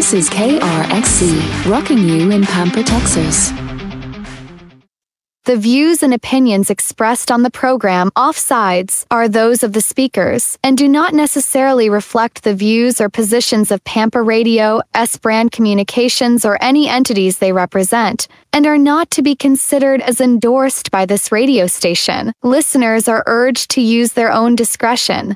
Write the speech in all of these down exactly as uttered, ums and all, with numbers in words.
This is K R X C, rocking you in Pampa, Texas. The views and opinions expressed on the program Offsides are those of the speakers and do not necessarily reflect the views or positions of Pampa Radio, S-Brand Communications, or any entities they represent, and are not to be considered as endorsed by this radio station. Listeners are urged to use their own discretion.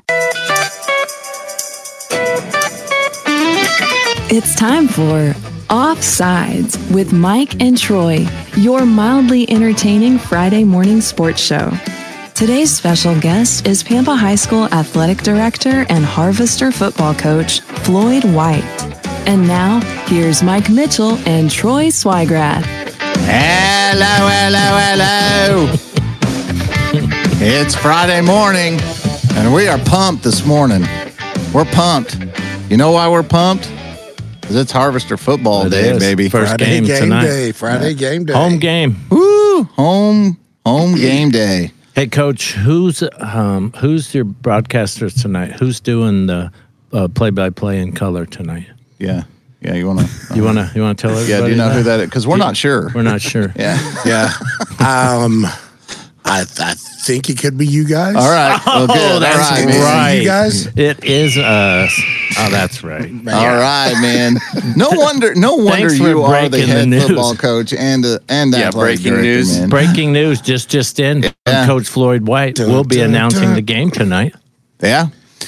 It's time for Offsides with Mike and Troy, your mildly entertaining Friday morning sports show. Today's special guest is Pampa High School Athletic Director and Harvester football coach, Floyd White. And now, here's Mike Mitchell and Troy Swigrath. Hello, hello, hello. It's Friday morning, and we are pumped this morning. We're pumped. You know why we're pumped? Because it's Harvester football it day, is. baby. First Friday game, game tonight. day. Friday game day. Home game. Woo! Home, home game day. Hey, Coach, who's um, who's your broadcaster tonight? Who's doing the uh, play-by-play in color tonight? Yeah, yeah. You wanna? Uh, You wanna you wanna tell everybody? yeah. Do you know that? who that is? Because we're Do- not sure. We're not sure. Yeah. Yeah. um, I I think it could be you guys. All right. Well, good. that's All right, Is it man. right. You guys. It is us. Oh, that's right. All right, man. No wonder. No wonder Thanks for you are the breaking the head news. football coach and uh, and Yeah, athletic breaking director, news. man. Breaking news just just in. from Yeah. Coach Floyd White Dun, will be dun, announcing dun. the game tonight. Yeah.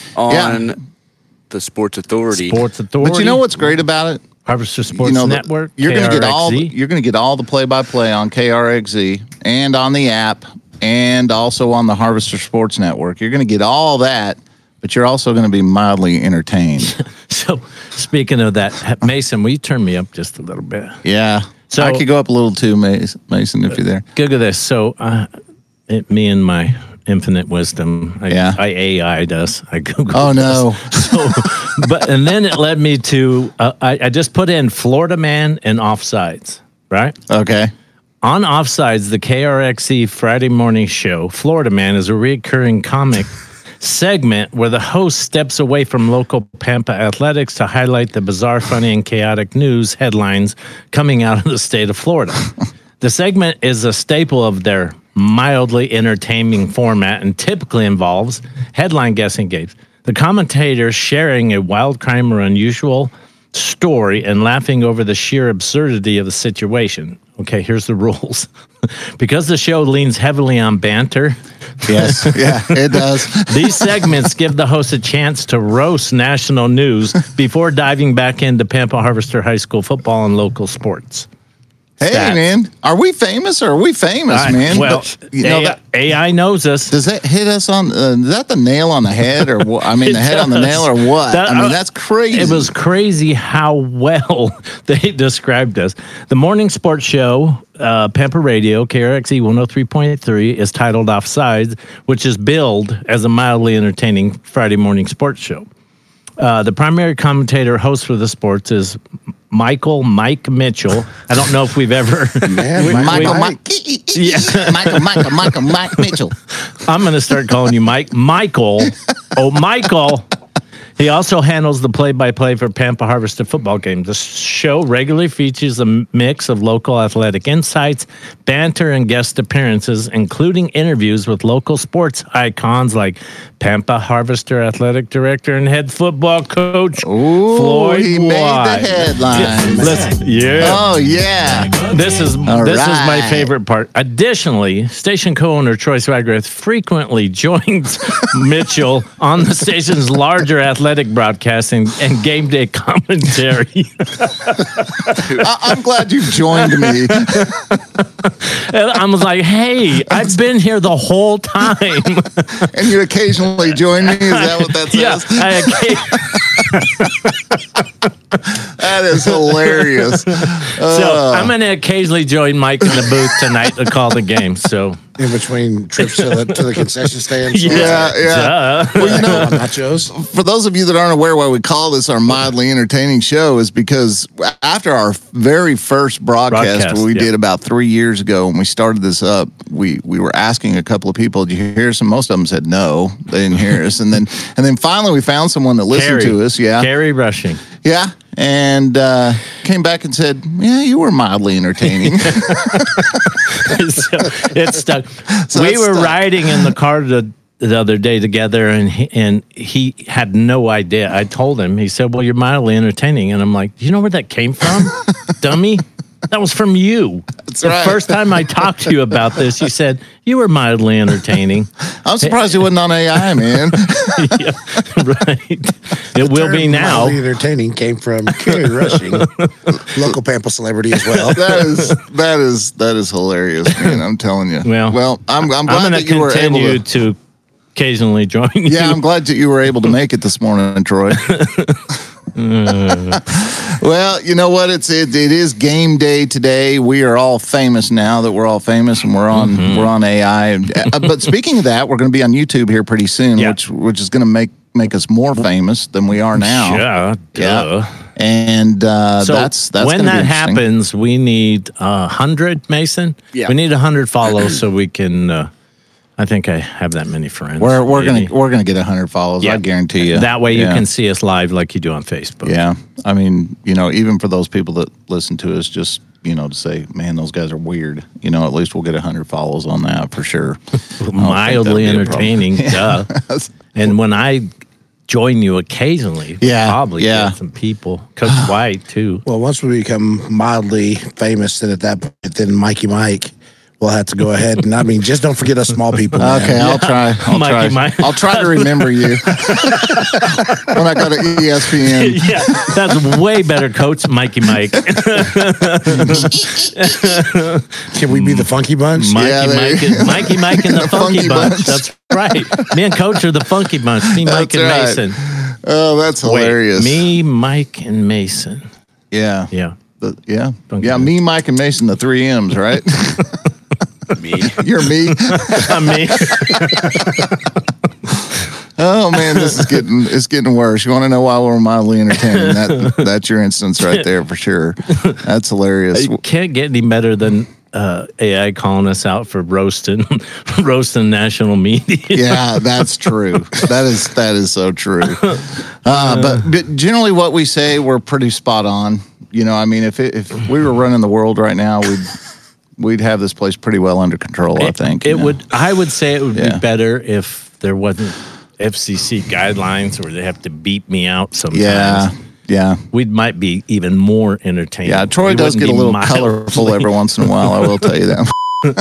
on Yeah. the Sports Authority. Sports Authority. But you know what's great about it? Harvester Sports you know, the- Network. You're going to get all. K R X Z. You're going to get all the play-by-play on K R X Z and on the app, and also on the Harvester Sports Network. You're going to get all that, but you're also going to be mildly entertained. So, speaking of that, Mason, will you turn me up just a little bit? Yeah. So- I could go up a little too, Mason, Mason if you're there. Look at this. So, uh, it, me and my infinite wisdom, I, Yeah. I A I'd us. I Googled Oh no. this. So, but and then it led me to uh, I, I just put in Florida Man and Offsides, right? Okay. On Offsides, the K R X C Friday morning show, Florida Man is a recurring comic segment where the host steps away from local Pampa athletics to highlight the bizarre, funny, and chaotic news headlines coming out of the state of Florida. The segment is a staple of their mildly entertaining format and typically involves headline guessing games. The commentators sharing a wild crime or unusual story and laughing over the sheer absurdity of the situation. Okay, here's the rules. Because the show leans heavily on banter, Yes. Yeah, it does. these segments give the host a chance to roast national news before diving back into Pampa Harvester High School football and local sports. Hey, Stats. man. Are we famous or are we famous, I- man? well, But, you know, A I, that, A I knows us. does that hit us on, uh, is that the nail on the head or what? I mean, It the head on the does. nail or what? That- I mean, uh, that's crazy. It was crazy how well they described us. The morning sports show, uh, Pampa Radio, K R X E one oh three point three, is titled Offsides, which is billed as a mildly entertaining Friday morning sports show. Uh, the primary commentator host for the sports is Michael Mike Mitchell. I don't know if we've ever. Man, we- Mike- Michael, Mike. Mike, Michael, Michael, Michael, Mike Mitchell. I'm going to start calling you Mike. Michael. Oh, Michael. He also handles the play-by-play for Pampa Harvester football games. The show regularly features a mix of local athletic insights, banter, and guest appearances, including interviews with local sports icons like Pampa Harvester athletic director and head football coach Ooh, Floyd he White. made the headlines. Listen, yeah. Oh, yeah. This is All this is my right. favorite part. Additionally, station co-owner Troy Swagrath frequently joins Mitchell on the station's larger athletic broadcasting and game day commentary. I, I'm glad you joined me. And I was like, "Hey, I've been here the whole time." And you occasionally join me. Is that what that yeah, says? I, That is hilarious. so Uh, I'm going to occasionally join Mike in the booth tonight to call the game. So in between trips to the, to the concession stand. So yeah, yeah. duh. Well, you know, nachos. for those of you that aren't aware why we call this our mildly entertaining show is because after our very first broadcast, Broadcast, we yeah. did about three years ago when we started this up, we we were asking a couple of people, did you hear us? And most of them said no, they didn't hear us. And then and then finally we found someone that listened Carrie. to us. Yeah. Carrie Rushing. Yeah. and uh, came back and said, "Yeah, you were mildly entertaining." So it stuck. So we it were stuck. riding in the car the, the other day together, and he, and he had no idea. I told him. He said, "Well, you're mildly entertaining," and I'm like, "Do you know where that came from, dummy? That was from you." That's the right. first time I talked to you about this, you said you were mildly entertaining. I'm surprised he wasn't on A I, man. Yeah, right. It will be Term now. mildly entertaining came from Kerry Rushing, local Pampa celebrity as well. That is that is that is hilarious, man. I'm telling you. Well, well, I'm I'm I'm glad going that to you were able continue to. to occasionally join you. Yeah, I'm glad that you were able to make it this morning, Troy. Well, you know what? It's it, it is game day today. We are all famous now that we're all famous and we're on Mm-hmm. we're on A I. Uh, but speaking of that, we're going to be on YouTube here pretty soon, Yeah. which which is going to make make us more famous than we are now. Yeah, duh. And uh, So that's that's when gonna be that interesting. happens, we need a hundred, Mason. Yeah. we need a hundred follows so we can. Uh, I think I have that many friends. We're we're maybe. gonna we're gonna get a hundred follows. Yeah. I guarantee you. That way you Yeah. can see us live like you do on Facebook. Yeah, I mean, you know, even for those people that listen to us, just you know, to say, man, those guys are weird. You know, at least we'll get a hundred follows on that for sure. Mildly that'd be a entertaining, duh. And when I join you occasionally, we'll Yeah, probably yeah. get some people. Coach White too. Well, once we become mildly famous, then at that point, then Mikey Mike will have to go ahead. And I mean, just don't forget us small people. man. Okay, I'll try. I'll Mikey try. Mike. I'll try to remember you when I go to E S P N. Yeah, that's way better, Coach Mikey Mike. Can we be the Funky Bunch? Mikey Yeah, there Mike, you and, go. Mikey Mike and the, The Funky, Funky Bunch. Bunch. That's right. Me and Coach are the Funky Bunch. Me, Mike, That's and right. Mason. Oh, that's Wait, hilarious. me, Mike, and Mason. Yeah. Yeah. The- yeah. Funky Yeah. Bunch. Me, Mike, and Mason, the three M's, right? Me. You're me. I mean, Oh man, this is getting it's getting worse. You want to know why we're mildly entertaining? That that's your instance right there for sure. That's hilarious. you can't get any better than uh, A I calling us out for roasting, roasting national media. Yeah, that's true. That is that is so true. Uh, but, but generally, what we say, we're pretty spot on. You know, I mean, if it, if we were running the world right now, we'd we'd have this place pretty well under control. I think It you know? would. I would say it would Yeah. be better if there wasn't F C C guidelines where they have to beat me out sometimes. Yeah, yeah, We might be even more entertaining. yeah. Troy We does wouldn't get a be little mildly- colorful every once in a while. I will tell you that.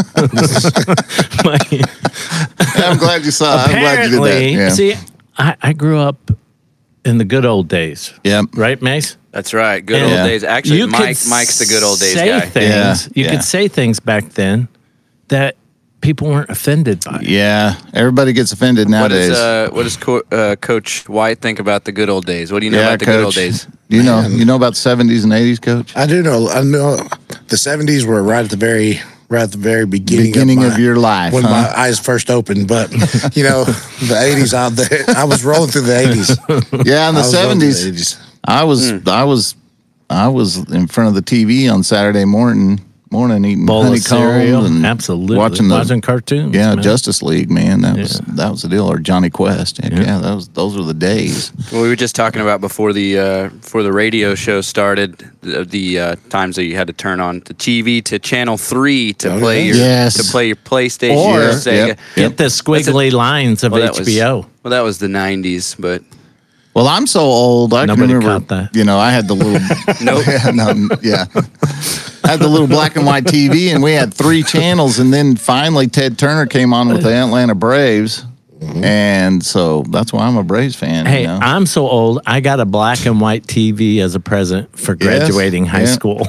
I'm glad you saw. I'm glad you did that. Apparently, Yeah. see, I, I grew up in the good old days. Yep. Right, Mace? That's right. Good And old Yeah. days. Actually, You Mike could Mike's the good old days say guy. Things, Yeah, you yeah. could say things back then that people weren't offended by. Yeah, everybody gets offended What nowadays. does uh, what does Co- uh, Coach White think about the good old days? What do you know yeah, about the good old days? You know, you know about seventies and eighties, Coach. I do know. I know the seventies were right at the very, right at the very beginning, Beginning of, of my, your life, when huh? my eyes first opened. But you know, the eighties out there, I was rolling through the eighties. Yeah, in the I was rolling through seventies, the eighties. I was, I was, I was in front of the T V on Saturday morning, morning eating Bowl of cereal, honeycomb and absolutely. watching Watching, the cartoons. yeah man. Justice League. Man, that was Yeah. that was the deal. Or Johnny Quest. Heck Yeah. yeah, that was those were the days. Well, we were just talking about before the uh, before the radio show started the, the uh, times that you had to turn on the T V to channel three to Oh, play yeah. your Yes. to play your PlayStation Or- or Sega. Yep. Get the squiggly lines of Well, that H B O. Was, well, that was the nineties, but Well, I'm so old. I Nobody can remember. caught that. You know, I had the little. Nope. yeah, no, yeah. I had the little black and white T V, and we had three channels. And then finally, Ted Turner came on with the Atlanta Braves, and so that's why I'm a Braves fan. Hey, you know? I'm so old. I got a black and white T V as a present for Yes, graduating high yeah. school.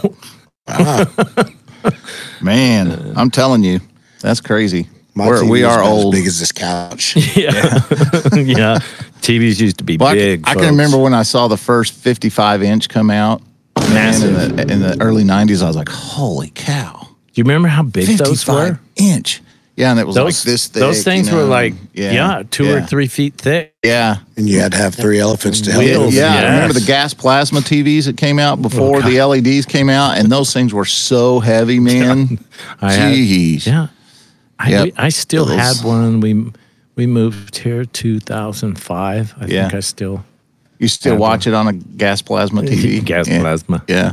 man, I'm telling you, that's crazy. My We're, T V we was are about old. as big as this couch. yeah. yeah. T Vs used to be Well, I, big. I can folks. remember when I saw the first fifty-five inch come out. Man, in Massive. the, in the early nineties, I was like, "Holy cow!" Do you remember how big those fifty-five were? inch. Yeah, and it was Those, like this thick. those things you know, were like, yeah, yeah, two or yeah. three feet thick. Yeah, And you had to have three elephants to help Wheels. it. yeah. Yes. I remember the gas plasma T Vs that came out before Oh, God. the L E Ds came out, and those things were so heavy, man. I had- Jeez. Yeah. I, Yep. we- I still Those- had one. We we moved here two thousand five. I Yeah. think I still You still Ever. watch it on a gas plasma T V? Gas yeah. plasma. Yeah.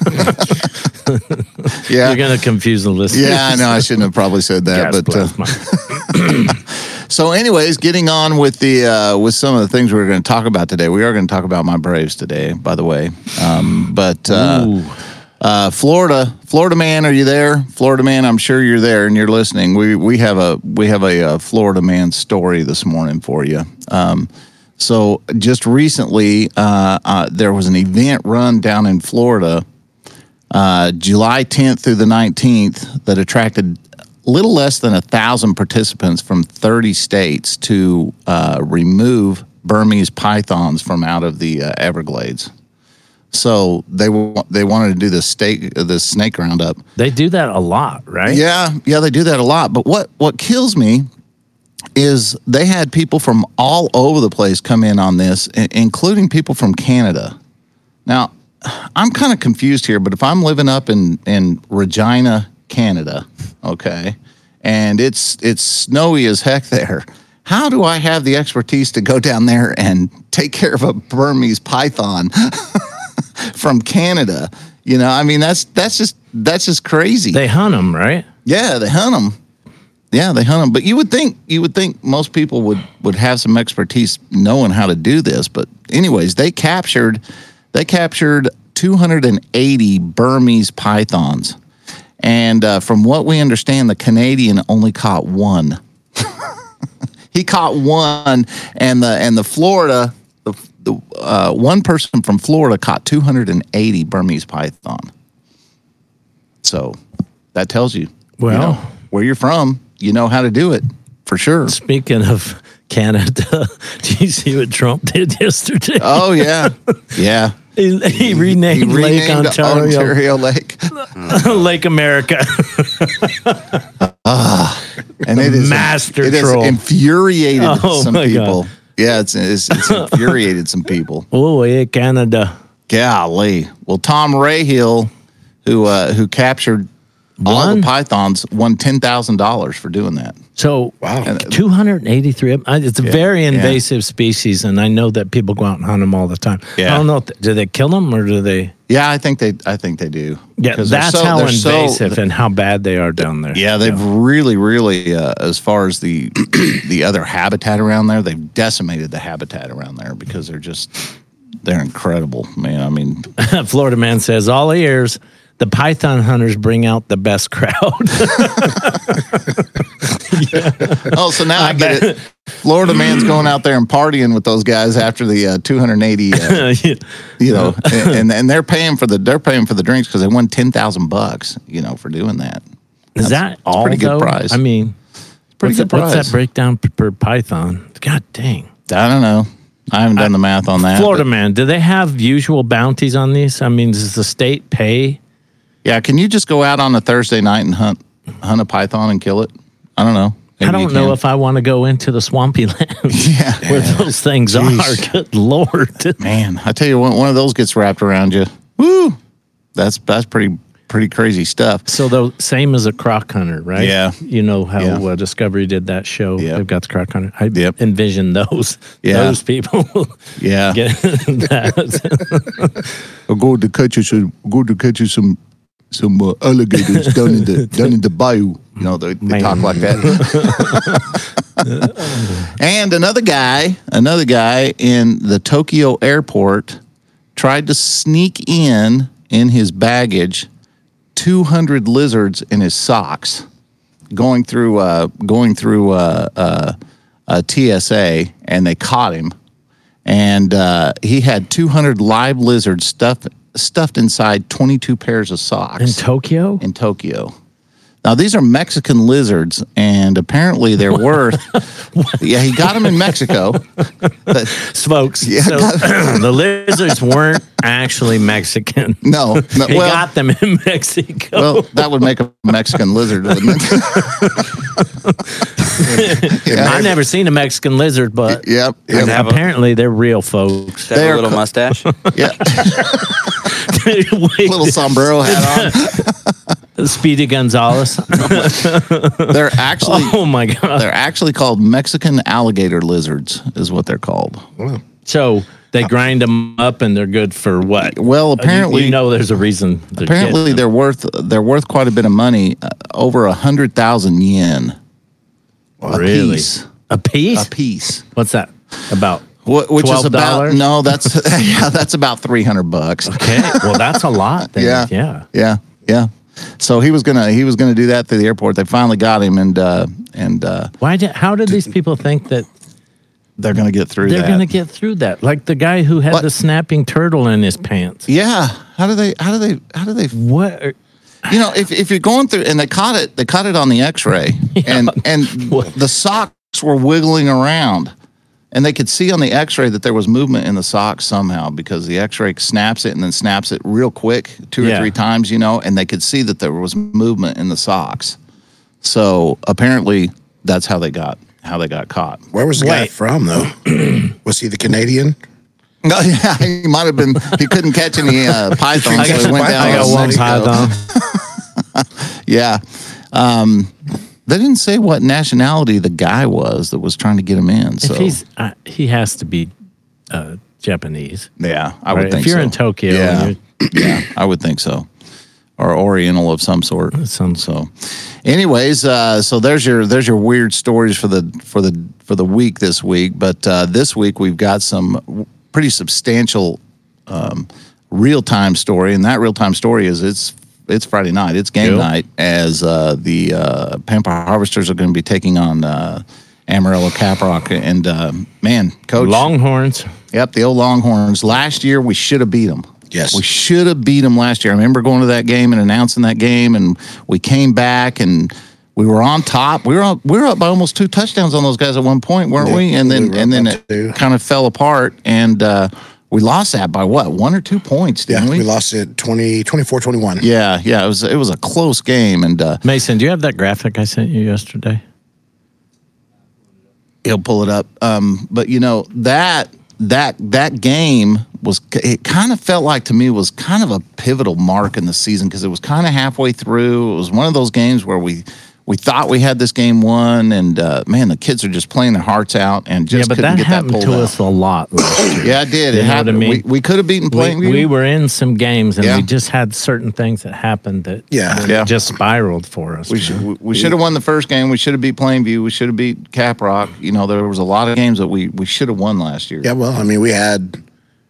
yeah. You're going to confuse the listeners. Yeah, I know. I shouldn't have probably said that. Gas but uh, plasma. So, anyways, getting on with the uh, with some of the things we're going to talk about today. We are going to talk about my Braves today, by the way. Um, but uh, Ooh. uh, Florida, Florida man, are you there? Florida man, I'm sure you're there and you're listening. We we have a we have a, uh Florida man story this morning for you. Um, so, just recently, uh, uh, there was an event run down in Florida, uh, July tenth through the nineteenth, that attracted little less than a thousand participants from thirty states to uh, remove Burmese pythons from out of the uh, Everglades. So they w- they wanted to do this snake this snake roundup. They do that a lot, right? Yeah, yeah, they do that a lot. But what what kills me is they had people from all over the place come in on this, i- including people from Canada. Now, I'm kind of confused here, but if I'm living up in in Regina, Canada, okay, and it's it's snowy as heck there, how do I have the expertise to go down there and take care of a Burmese python from Canada? You know, I mean, that's that's just that's just crazy. They hunt them, right? Yeah, they hunt them. Yeah, they hunt them. But you would think you would think most people would would have some expertise knowing how to do this. But anyways, they captured they captured two hundred eighty Burmese pythons. And uh, from what we understand, the Canadian only caught one. He caught one, and the and the Florida, the, the uh, one person from Florida caught two hundred eighty Burmese python. So that tells you, Well, you know, where you're from, you know how to do it for sure. speaking of Canada, do you see what Trump did yesterday? Oh yeah, yeah. He, he renamed He Lake renamed Ontario, Ontario Lake, Lake America. and it is Master it has troll. infuriated Oh, some my God. people. Yeah, it's, it's it's infuriated some people. Oh, yeah, Canada. Golly. Well, Tom Rahill, who uh, who captured all Won? the pythons, won ten thousand dollars for doing that. So, Wow. two hundred eighty-three. of 'em. It's a very invasive species, and I know that people go out and hunt them all the time. Yeah. I don't know. If, do they kill them or do they? Yeah, I think they I think they do. Yeah, 'Cause they're that's so- how they're so- invasive and how bad they are down there. Yeah, they've really, really, uh, as far as the the other habitat around there, they've decimated the habitat around there because they're just they're incredible, man. I mean, Florida man says all ears. The python hunters bring out the best crowd. oh, so now I, get it. Florida man's going out there and partying with those guys after the uh, two hundred eighty. Uh, you know, and and they're paying for the they're paying for the drinks because they won ten thousand bucks. You know, for doing that. Is that that's a all? pretty good though? prize. I mean, Pretty what's, good that, what's prize. that breakdown per, per python? God dang. I don't know. I haven't done the math on that. Florida but- man, do they have usual bounties on these? I mean, does the state pay? Yeah, can you just go out on a Thursday night and hunt hunt a python and kill it? I don't know. Maybe I you don't know can. if I want to go into the swampy land Yeah. where those things Jeez. are. Good Lord. Man, I tell you, when one of those gets wrapped around you, woo, that's that's pretty pretty crazy stuff. So the same as a croc hunter, right? Yeah. You know how Yeah. uh, Discovery did that show. Yep. They've got the croc hunter. I Yep. envision those Yeah. those people Yeah, get that. I'll go to catch you some go to catch you some some uh, alligators down in the down in the bayou. You know, they, they Man. talk like that. And another guy, another guy in the Tokyo airport tried to sneak in in his baggage two hundred lizards in his socks, going through uh, going through uh, uh, a T S A, and they caught him. And uh, he had two hundred live lizards stuffed stuffed inside twenty-two pairs of socks In Tokyo? in Tokyo. Now, these are Mexican lizards, and apparently they're worth. Yeah, he got them in Mexico. But Folks, Yeah, so got- the lizards weren't actually Mexican. no, no He well, got them in Mexico. well, that would make a Mexican lizard, wouldn't it? yeah, I've never seen a Mexican lizard, but Yep. and yep. have a- apparently they're real, folks. That They're little co- mustache. Yeah, Wait, little sombrero hat Speedy Gonzalez. on. They're actually Oh my God. they're actually called Mexican alligator lizards, is what they're called. So They grind them up and they're good for what? Well, apparently, you, you know, there's a reason. Apparently, they're worth they're worth quite a bit of money, uh, over a hundred thousand yen. A Really? piece. A piece? A piece. What's that about? Wh- Which is twelve dollars? about no, that's yeah, that's about three hundred bucks. Okay, well, that's a lot. Then. Yeah. yeah. Yeah, yeah. So he was gonna he was gonna do that through the airport. They finally got him, and uh, and uh, Why? Did, how did these people think that they're gonna get through they're that. going to get through that? Like the guy who had What? the snapping turtle in his pants. Yeah. How do they? How do they? How do they? What? are- You know, if if you're going through, and they caught it, they caught it on the X-ray, and and the socks were wiggling around, and they could see on the X-ray that there was movement in the socks somehow because the X-ray snaps it and then snaps it real quick two or Yeah. three times, you know, and they could see that there was movement in the socks. So apparently, that's how they got how they got caught. Where was the guy Wait. from, though? Was he the Canadian? No, yeah, he might have been. He couldn't catch any uh, pythons, I got, so he went I down. I got Oh, one Mexico. python. Yeah. Um, they didn't say what nationality the guy was that was trying to get him in. So If he's, uh, he has to be uh, Japanese. yeah, I Right? would think If you're so. in Tokyo, yeah, and yeah, I would think so, or Oriental of some sort. Some- So, anyways, uh, so there's your there's your weird stories for the for the for the week this week. But uh, this week we've got some pretty substantial um, real time story, and that real time story is it's it's Friday night, it's game Cool. night, as uh, the uh, Pampa Harvesters are going to be taking on uh, Amarillo Caprock, and uh, man, coach, Longhorns. yep, the old Longhorns. Last year we should have beat them. Yes. We should have beat them last year. I remember going to that game and announcing that game, and we came back and we were on top. We were up, we were up by almost two touchdowns on those guys at one point, weren't Yeah, we? And we then were and up then by it two. kind of fell apart, and uh, we lost that by what, one or two points, Yeah, didn't we we? lost it twenty, twenty-four twenty-one. Yeah, yeah. It was it was a close game, and uh, Mason, do you have that graphic I sent you yesterday? he'll pull it up. Um, but you know that that that game was it kind of felt like to me was kind of a pivotal mark in the season because it was kind of halfway through. It was one of those games where we we thought we had this game won, and uh, man, the kids are just playing their hearts out and just yeah, but couldn't that get that happened pulled to out. us a lot last year. Yeah, it did. You It know what I happened. mean? We, we could have beaten We, Plainview. we were in some games and Yeah. we just had certain things that happened that Yeah. Yeah. just spiraled for us. We should we, we should have won the first game. We should have beat Plainview. We should have beat Caprock. You know, there was a lot of games that we we should have won last year. Yeah, well, I mean, we had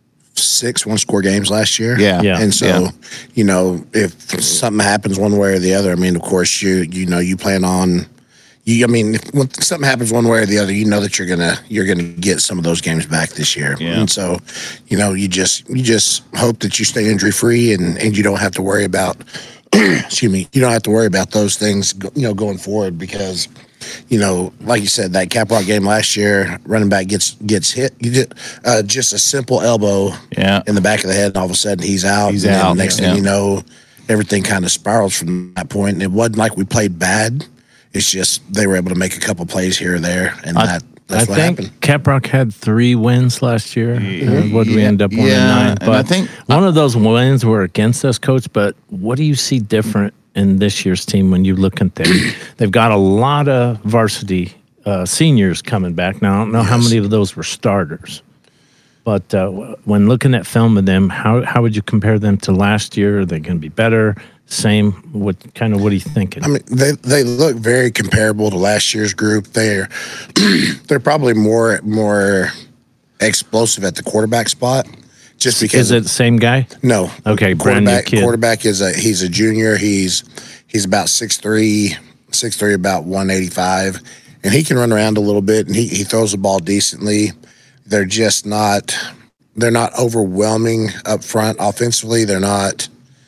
six one-score games last year. Yeah. Yeah. And so, Yeah. you know, if something happens one way or the other, I mean, of course, you you know, you plan on you. I mean, if when something happens one way or the other, you know that you're gonna you're gonna get some of those games back this year. Yeah. And so, you know, you just you just hope that you stay injury free and and you don't have to worry about. excuse me. You don't have to worry about those things, you know, going forward because. You know, like you said, that Caprock game last year, running back gets gets hit. You did uh, just a simple elbow Yeah. in the back of the head, and all of a sudden he's out. He's and then out, Next yeah. thing you know, everything kind of spirals from that point. And it wasn't like we played bad. It's just they were able to make a couple plays here or there, and I, that that's I what think happened. Caprock had three wins last year. Uh, what did we end up one Yeah, and nine? and But I think- one of those wins were against us, Coach. But what do you see different in this year's team when you look at them? They've got a lot of varsity uh, seniors coming back now. I don't know how Yes. many of those were starters. But uh, when looking at film of them, how how would you compare them to last year? Are they going to be better? Same? What kind of what are you thinking? I mean, they they look very comparable to last year's group. They're they're probably more more explosive at the quarterback spot, just because Is it the same guy? No. Okay, brand new quarterback. kid. Quarterback is a he's a junior. He's he's about six three, six three, about one eighty five, and he can run around a little bit, and he, he throws the ball decently. They're just not they're not overwhelming up front offensively. They're not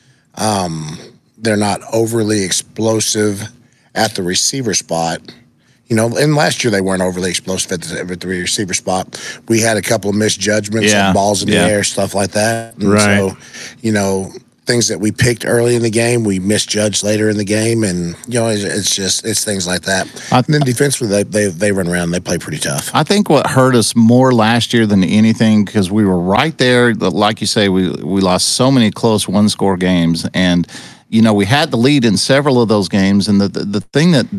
um they're not overly explosive at the receiver spot. You know, and last year they weren't overly explosive at the, at the receiver spot. We had a couple of misjudgments Yeah, on balls in yeah. the air, stuff like that. And Right. so, you know, things that we picked early in the game, we misjudged later in the game. And, you know, it's, it's just, it's things like that. I- and then defensively, they, they, they run around, they play pretty tough. I think what hurt us more last year than anything because we were right there. Like you say, we we lost so many close one score games, and you know we had the lead in several of those games. And the the, the thing that that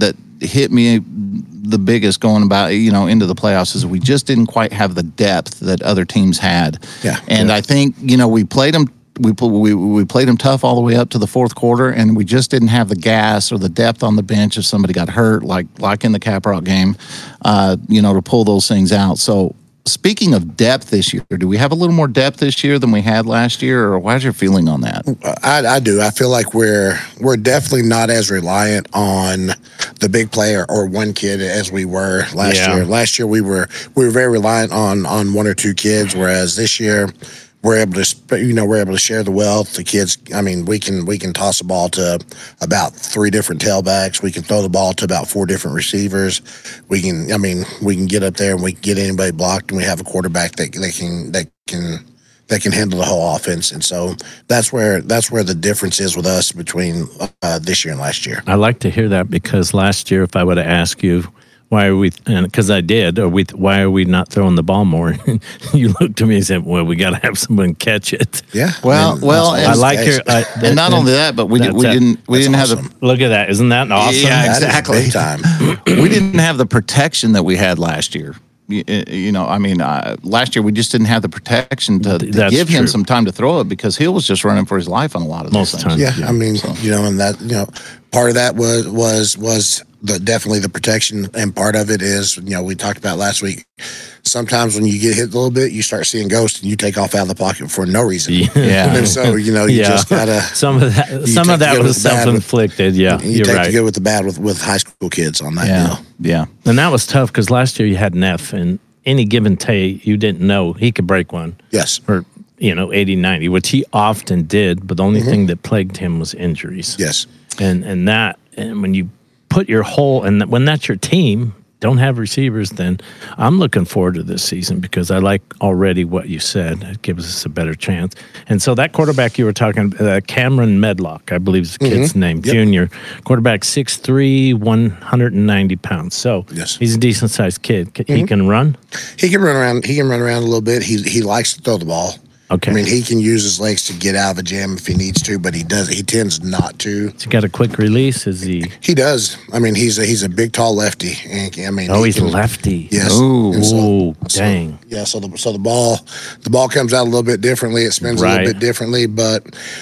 hit me the biggest going about, you know, into the playoffs is we just didn't quite have the depth that other teams had. Yeah. And yeah. I think, you know, we played them we we we played them tough all the way up to the fourth quarter, and we just didn't have the gas or the depth on the bench if somebody got hurt, like like in the Caprock game, uh, you know, to pull those things out. So speaking of depth this year, do we have a little more depth this year than we had last year, or what's your feeling on that? I, I do. I feel like we're we're definitely not as reliant on the big player or one kid as we were last Yeah. year. Last year we were we were very reliant on on one or two kids, whereas this year we're able to sp- you know we're able to share the wealth. The kids, I mean, we can we can toss the ball to about three different tailbacks. We can throw the ball to about four different receivers. We can, I mean, we can get up there and we can get anybody blocked, and we have a quarterback that that can that can that can handle the whole offense. And so that's where that's where the difference is with us between uh, this year and last year. I like to hear that, because last year, if I would have asked you, why are we, and because I did, or we, why are we not throwing the ball more? You looked at me and said, well, we got to have someone catch it. Yeah. Well, I mean, well, that's- I and- like your, I, And not only that, but we did, That's we it. didn't we That's didn't awesome. have the look at that. Isn't that awesome? Yeah, That is exactly. big time. we didn't have the protection that we had last year. You, you know, I mean, uh, last year we just didn't have the protection to, to That's give him true. some time to throw it, because Hill was just running for his life on a lot of those Most things. times. Yeah, Yeah, I mean, you know, and that, you know, part of that was was was the definitely the protection, and part of it is, you know, we talked about last week. Sometimes when you get hit a little bit, you start seeing ghosts, and you take off out of the pocket for no reason. Yeah. And so, you know, you Yeah. just gotta Some of that, You some take of the that good was with the bad with- self-inflicted. Yeah, you you're take right. the good with the bad with with high school kids on that Yeah, deal. yeah. And that was tough, because last year you had Neff, and any given day you didn't know he could break one Yes. for, you know, eighty, ninety, which he often did. But the only thing that plagued him was injuries. Yes. And and that, and when you put your whole, and when that's your team, don't have receivers, then I'm looking forward to this season, because I like already what you said. It gives us a better chance. And so that quarterback you were talking, uh, Cameron Medlock, I believe is the kid's name, Yep. junior, quarterback, six three, one hundred ninety pounds. So Yes. he's a decent sized kid. C- He can run. He can run around. He can run around a little bit. He he likes to throw the ball. Okay. I mean, he can use his legs to get out of a jam if he needs to, but he does. He tends not to. Has he got a quick release? Is he? He does. I mean, he's a he's a big, tall lefty. And, I mean, Oh, he he's can- lefty. Yes. Ooh. And so- Ooh, so- dang. Yeah. So the so the ball the ball comes out a little bit differently. It spins a Right. little bit differently, but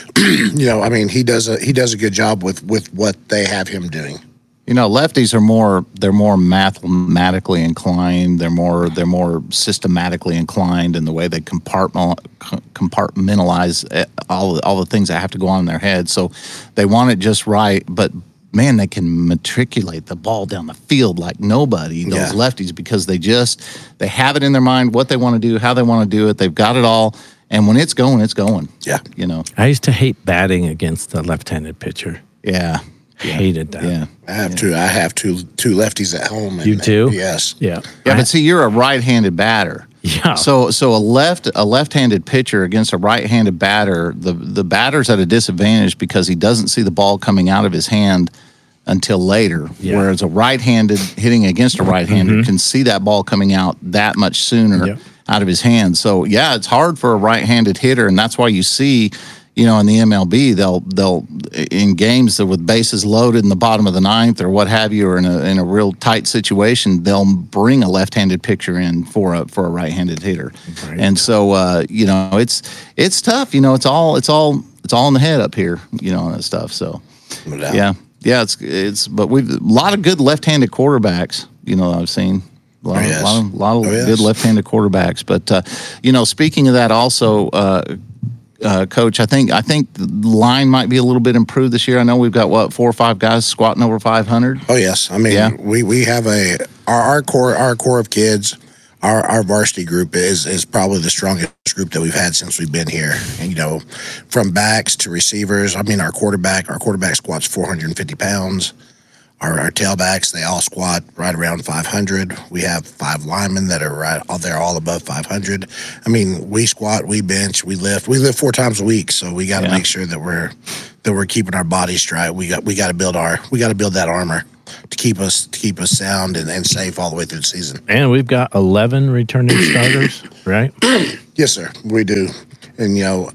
you know, I mean, he does a he does a good job with with what they have him doing. You know, lefties are more they're more mathematically inclined. They're more they're more systematically inclined in the way they compartment compartmentalize eh, all all the things that have to go on in their head. So they want it just right, but man, they can matriculate the ball down the field like nobody, those Yeah. lefties, because they just they have it in their mind what they want to do, how they want to do it. They've got it all, and when it's going, it's going. Yeah. You know. I used to hate batting against the left-handed pitcher. Yeah. Hated that. Yeah. I have two. I have two two lefties at home. And, You do? Yes. Yeah. Yeah, but see, you're a right-handed batter. Yeah. So, so a left a left-handed pitcher against a right-handed batter, the the batter's at a disadvantage because he doesn't see the ball coming out of his hand until later. Yeah. Whereas a right-handed hitting against a right-hander can see that ball coming out that much sooner Yep. out of his hand. So, yeah, it's hard for a right-handed hitter, and that's why you see, you know, in the M L B, they'll they'll in games that with bases loaded in the bottom of the ninth or what have you, or in a in a real tight situation, they'll bring a left-handed pitcher in for a for a right-handed hitter, Right. and so uh, you know it's it's tough. You know, it's all it's all it's all in the head up here. You know, and that stuff. So No doubt. yeah, yeah, it's it's but we've a lot of good left-handed quarterbacks. You know, I've seen. A lot, Oh, of, yes. lot of, lot of Oh, yes. good left-handed quarterbacks, but uh, you know, speaking of that, also, uh, uh, Coach, I think I think the line might be a little bit improved this year. I know we've got what four or five guys squatting over five hundred. Oh yes, I mean Yeah. we, we have a our, our core our core of kids, our our varsity group is is probably the strongest group that we've had since we've been here. And you know, from backs to receivers. I mean our quarterback our quarterback squats four hundred fifty pounds. Our, our tailbacks, they all squat right around five hundred. We have five linemen that are right, they're all above five hundred. I mean, we squat, we bench, we lift, we lift four times a week. So we got to Yeah. make sure that we're that we're keeping our bodies straight. We got we got to build our we got to build that armor to keep us to keep us sound and, and safe all the way through the season. And we've got eleven returning starters, right? Yes, sir, we do. And you know,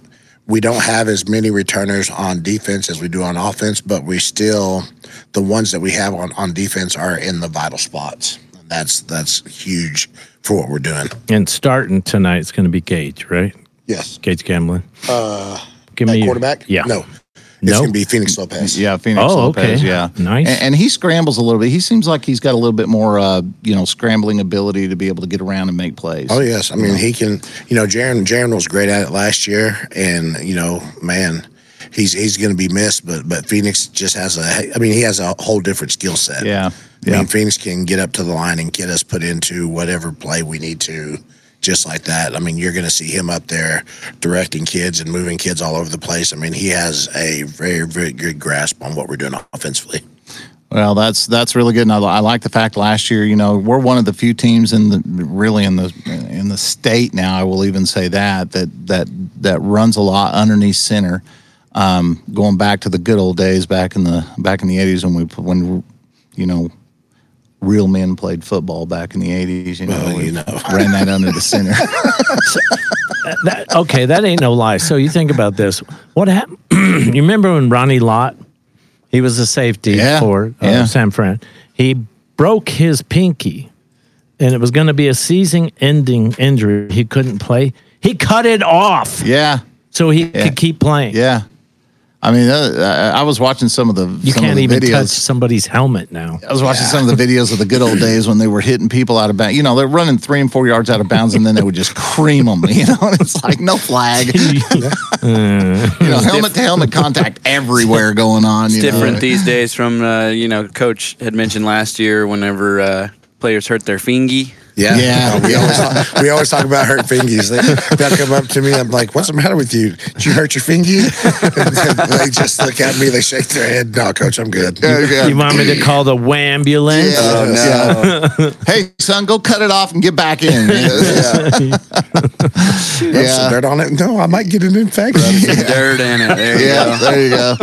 we don't have as many returners on defense as we do on offense, but we still, the ones that we have on, on defense are in the vital spots. That's that's huge for what we're doing. And starting tonight, it's going to be Gage, right? Yes. Gage Gamblin. Uh, Give me quarterback? Yeah. No. It's No? going to be Phoenix Lopez. Yeah, Phoenix Oh, Lopez, okay. yeah. Nice. And, and he scrambles a little bit. He seems like he's got a little bit more, uh, you know, scrambling ability to be able to get around and make plays. Oh, yes. I mean, he can, you know, Jaron, Jaron was great at it last year. And, you know, man, he's he's going to be missed. But but Phoenix just has a, I mean, he has a whole different skill set. Yeah. I yeah. mean, Phoenix can get up to the line and get us put into whatever play we need to, just like that. I mean, you're going to see him up there directing kids and moving kids all over the place. I mean, he has a very, very good grasp on what we're doing offensively. Well, that's that's really good, and I, I like the fact last year, you know, we're one of the few teams in the really in the in the state now. I will even say that that that that runs a lot underneath center. Um, going back to the good old days, back in the back in the eighties when we when you know. Real men played football back in the eighties. You know, Well, we you know. ran that under the center. That, okay, that ain't no lie. So you think about this. What happened? You remember when Ronnie Lott, he was a safety Yeah, for uh, yeah. San Fran. He broke his pinky, and it was going to be a season-ending injury. He couldn't play. He cut it off Yeah, so he Yeah. could keep playing. yeah. I mean, uh, I was watching some of the You some can't of the even videos. touch somebody's helmet now. I was watching some of the videos of the good old days when they were hitting people out of bounds. You know, they're running three and four yards out of bounds, and then they would just cream them. You know, and it's like no flag. you know, helmet to helmet contact everywhere going on. It's you different know? these days from, uh, you know, Coach had mentioned last year whenever uh, players hurt their fingy. Yeah. Yeah, we, yeah. Always talk, we always talk about hurt fingies. They, they'll come up to me. I'm like, what's the matter with you? Did you hurt your fingy? And they just look at me. They shake their head. No, Coach, I'm good. Yeah, yeah. You want me to call the wambulance? Yeah, yeah. Hey, son, go cut it off and get back in. Yeah, Rub some dirt on it. No, I might get an infection. Dirt in it. There you yeah, go. there you go.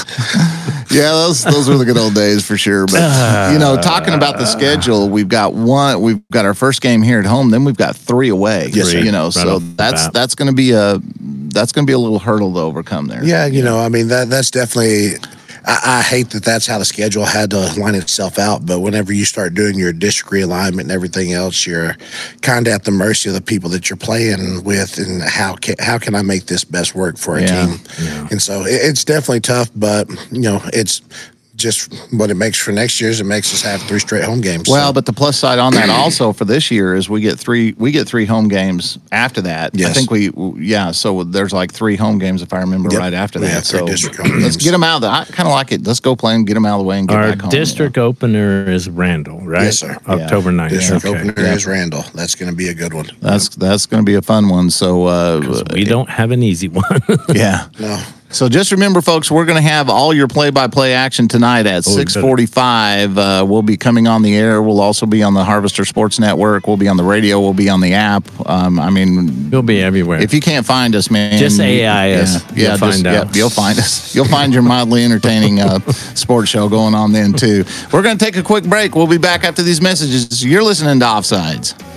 Yeah, those those were the good old days for sure. But you know, talking about the schedule, we've got one. We've got our first game here at home. Then we've got three away. Yes, sir. You know, Right so off the that's bat. that's going to be a that's going to be a little hurdle to overcome there. Yeah, you know, I mean, that that's definitely, I, I hate that that's how the schedule had to line itself out. But whenever you start doing your district realignment and everything else, you're kind of at the mercy of the people that you're playing with, and how can, how can I make this best work for a Yeah. team? And so it, it's definitely tough, but, you know, it's just what it makes for next year is it makes us have three straight home games. Well, So, but the plus side on that also for this year is we get three we get three home games after that. I Yes. think we yeah. So there's like three home games if I remember Yep. right after We that. have three So district home let's games. get them out of the. I kind of like it. Let's go play and get them out of the way and get Our back home. district opener is Randall, right? Yes, sir. October ninth. district Okay. opener is Randall. That's going to be a good one. You know? That's that's going to be a fun one. So uh, We don't have an easy one. yeah. No. So just remember, folks, we're going to have all your play-by-play action tonight at Oh, we six forty-five. Uh, we'll be coming on the air. We'll also be on the Harvester Sports Network. We'll be on the radio. We'll be on the app. Um, I mean, You'll be everywhere. if you can't find us, man, Just A I us. Yeah, You'll yeah, find just, out. yeah, you'll find us. You'll find your mildly entertaining uh, sports show going on then too. We're going to take a quick break. We'll be back after these messages. You're listening to Offsides.